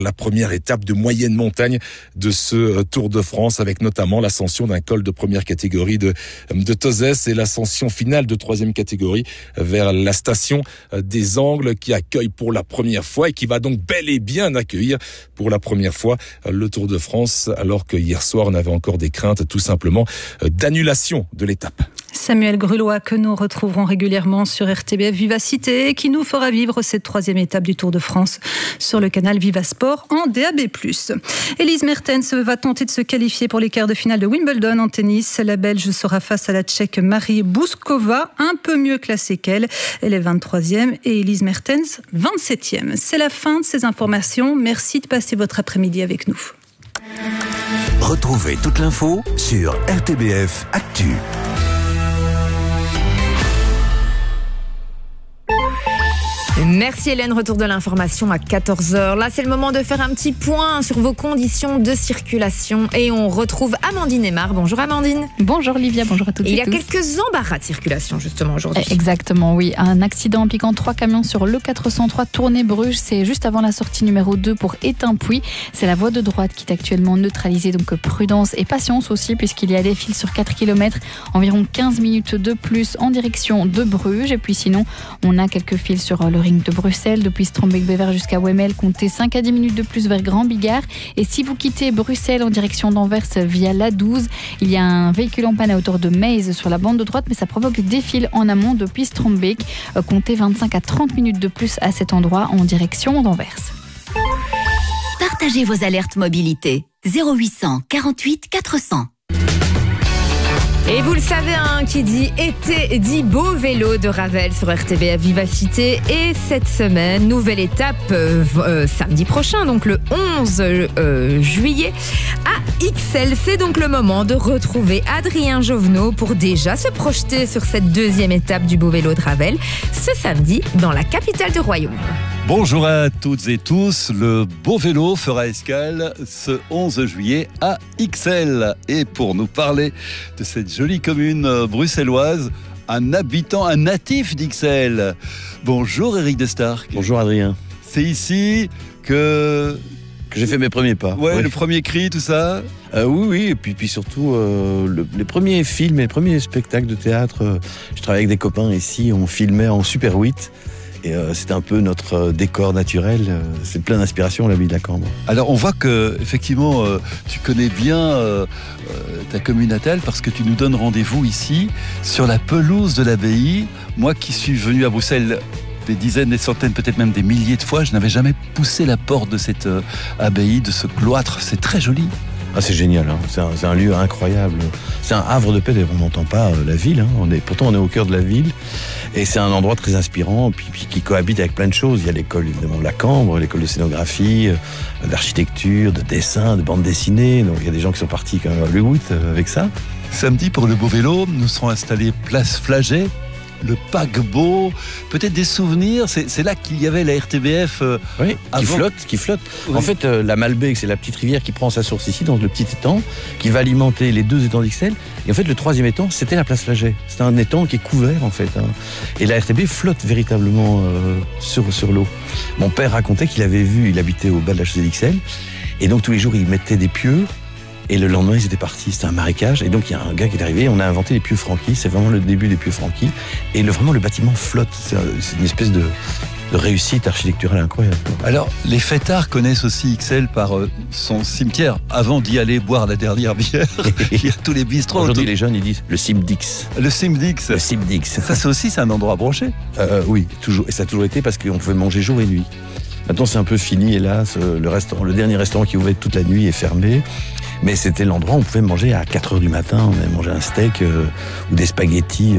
La première étape de moyenne montagne de ce Tour de France, avec notamment l'ascension d'un col de première catégorie de Tozès et l'ascension finale de troisième catégorie vers la station des Angles, qui accueille pour la première fois et qui va donc bel et bien accueillir pour la première fois le Tour de France, alors que hier soir on avait encore des craintes tout simplement d'annulation de l'étape. Samuel Grulois, que nous retrouverons régulièrement sur RTBF Vivacité, qui nous fera vivre cette troisième étape du Tour de France sur le canal Vivasport en DAB+. Elise Mertens va tenter de se qualifier pour les quarts de finale de Wimbledon en tennis. La Belge sera face à la Tchèque Marie Bouskova, un peu mieux classée qu'elle. Elle est 23e et Elise Mertens 27e. C'est la fin de ces informations. Merci de passer votre après-midi avec nous. Retrouvez toute l'info sur RTBF Actu. Merci Hélène, retour de l'information à 14h. Là, c'est le moment de faire un petit point sur vos conditions de circulation et on retrouve Amandine Aymar. Bonjour Amandine. Bonjour Livia, bonjour à toutes et tous. Il y a quelques embarras de circulation justement aujourd'hui. Exactement, oui. Un accident impliquant 3 camions sur le 403 Tournai-Bruges. C'est juste avant la sortie numéro 2 pour Étain-Puy. C'est la voie de droite qui est actuellement neutralisée, donc prudence et patience aussi, puisqu'il y a des files sur 4 km, environ 15 minutes de plus en direction de Bruges. Et puis sinon, on a quelques files sur le ring de Bruxelles, depuis Strombeek-Bever jusqu'à Wemmel, comptez 5 à 10 minutes de plus vers Grand Bigard. Et si vous quittez Bruxelles en direction d'Anvers via l'A12, il y a un véhicule en panne à hauteur de Meize sur la bande de droite, mais ça provoque des files en amont depuis Strombeek. Comptez 25 à 30 minutes de plus à cet endroit en direction d'Anvers. Partagez vos alertes mobilité. 0800 48 400. Et vous le savez, qui dit été dit beau vélo de Ravel sur RTBF Vivacité. Et cette semaine, nouvelle étape samedi prochain, donc le 11 juillet, à Ixelles. C'est donc le moment de retrouver Adrien Jovenot pour déjà se projeter sur cette deuxième étape du beau vélo de Ravel, ce samedi dans la capitale du royaume. Bonjour à toutes et tous, le beau vélo fera escale ce 11 juillet à Ixelles. Et pour nous parler de cette jolie commune bruxelloise, un habitant, un natif d'Ixelles. Bonjour Eric de Stark. Bonjour Adrien. C'est ici que j'ai fait mes premiers pas. Ouais, oui. Le premier cri, tout ça. Oui, et puis surtout les premiers films et les premiers spectacles de théâtre. Je travaillais avec des copains ici, on filmait en Super 8. Et c'était un peu notre décor naturel. C'est plein d'inspiration, l'abbaye de la Cambre. Alors on voit que effectivement tu connais bien ta commune natale, parce que tu nous donnes rendez-vous ici sur la pelouse de l'abbaye. Moi qui suis venu à Bruxelles des dizaines, des centaines, peut-être même des milliers de fois, je n'avais jamais poussé la porte de cette abbaye, de ce cloître. C'est très joli. Ah, c'est génial, hein. C'est un lieu incroyable. C'est un havre de paix, on n'entend pas la ville. Hein. Pourtant, on est au cœur de la ville. Et c'est un endroit très inspirant, puis qui cohabite avec plein de choses. Il y a l'école, évidemment, de la Cambre, l'école de scénographie, d'architecture, de dessin, de bande dessinée. Donc, il y a des gens qui sont partis quand même à Hollywood avec ça. Samedi, pour le beau vélo, nous serons installés place Flagey. Le paquebot, peut-être des souvenirs, c'est là qu'il y avait la RTBF oui, qui flotte. Oui. En fait, la Malbec, c'est la petite rivière qui prend sa source ici, dans le petit étang, qui va alimenter les 2 étangs d'Ixelles. Et en fait, le 3e étang, c'était la place Flagey. C'est un étang qui est couvert, en fait. Hein. Et la RTB flotte véritablement sur l'eau. Mon père racontait qu'il avait vu, il habitait au bas de la chaussée d'Ixelles, et donc tous les jours, il mettait des pieux. Et le lendemain, ils étaient partis. C'était un marécage. Et donc, il y a un gars qui est arrivé. On a inventé les pieux franquis. C'est vraiment le début des pieux franquis. Et vraiment, le bâtiment flotte. C'est une espèce de réussite architecturale incroyable. Alors, les fêtards connaissent aussi Ixelles par son cimetière. Avant d'y aller boire la dernière bière, il y a tous les bistrots. Aujourd'hui, les jeunes, ils disent le Simdix. Le Simdix. Le Simdix. Ça, c'est un endroit branché. Oui, toujours. Et ça a toujours été parce qu'on pouvait manger jour et nuit. Maintenant, c'est un peu fini, hélas. Le dernier restaurant qui ouvrait toute la nuit est fermé. Mais c'était l'endroit où on pouvait manger à 4h du matin. On avait mangé un steak ou des spaghettis.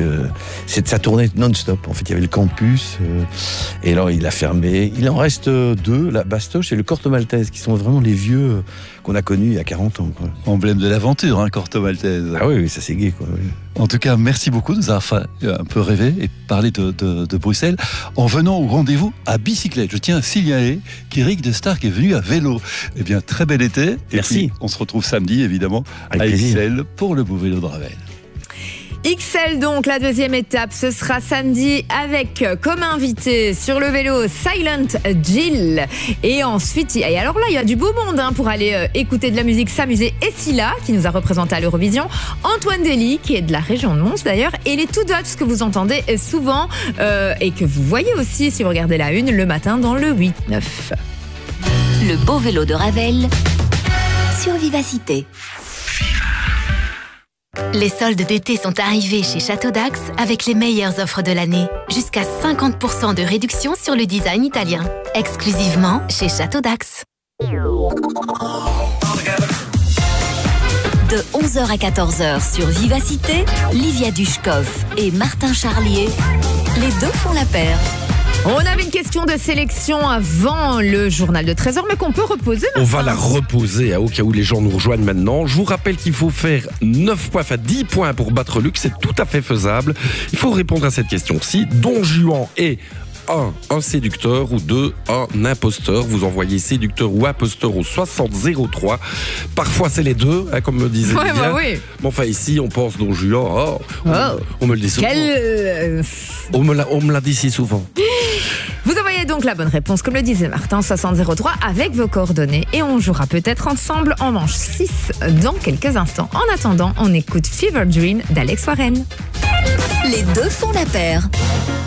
Ça tournait non-stop. En fait, il y avait le campus. Et alors, il a fermé. Il en reste 2, la Bastoche et le Corto Maltese, qui sont vraiment les vieux qu'on a connus il y a 40 ans. Quoi. Emblème de l'aventure, Corto Maltese. Ah oui, ça c'est gai, quoi. Oui. En tout cas, merci beaucoup de nous avoir fait un peu rêver et parler de Bruxelles en venant au rendez-vous à bicyclette. Je tiens à signaler qu'Éric de Stark est venu à vélo. Eh bien, très bel été. Merci. Et puis, on se retrouve samedi, évidemment, à Ixelles pour le beau vélo de Ravel. XL donc, la deuxième étape, ce sera samedi avec comme invité sur le vélo Silent Jill. Et ensuite, et alors là, il y a du beau monde pour aller écouter de la musique, s'amuser. Et Scylla, qui nous a représenté à l'Eurovision, Antoine Dely, qui est de la région de Mons d'ailleurs, et les Two Dots que vous entendez souvent et que vous voyez aussi si vous regardez la une le matin dans le 8-9. Le beau vélo de Ravel sur Vivacité. Les soldes d'été sont arrivés chez Château d'Ax avec les meilleures offres de l'année. Jusqu'à 50% de réduction sur le design italien. Exclusivement chez Château d'Ax. De 11h à 14h sur Vivacité, Livia Dushkov et Martin Charlier, les deux font la paire. On avait une question de sélection avant le journal de 13h, mais qu'on peut reposer maintenant. On va la reposer au cas où les gens nous rejoignent maintenant. Je vous rappelle qu'il faut faire 9 points, enfin 10 points pour battre Luc. C'est tout à fait faisable. Il faut répondre à cette question. Si Don Juan est 1, un séducteur ou 2, un imposteur, vous envoyez séducteur ou imposteur au 6003. Parfois c'est les deux, comme me disait Livia. Bah oui. Mais enfin ici on pense Don Juan. On me le dit souvent. On me l'a dit si souvent. Vous envoyez donc la bonne réponse, comme le disait Martin, 6003 avec vos coordonnées. Et on jouera peut-être ensemble en manche 6 dans quelques instants. En attendant, on écoute Fever Dream d'Alex Warren. Les deux font la paire.